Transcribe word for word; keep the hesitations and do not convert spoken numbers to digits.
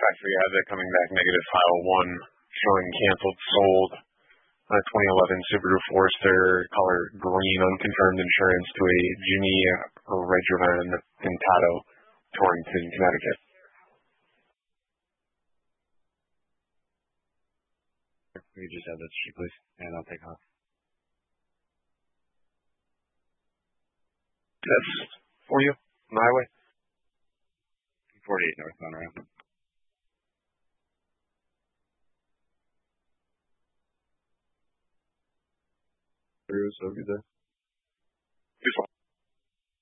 factory has it coming back negative file one, showing canceled, sold. Uh, twenty eleven Subaru Forester, color green, unconfirmed insurance to a Jimmy Regivan Pintado, Torrington, Connecticut. Will you just have that sheet, please? And I'll take off. That's for you, on the highway. forty-eight North Monroe. So good there.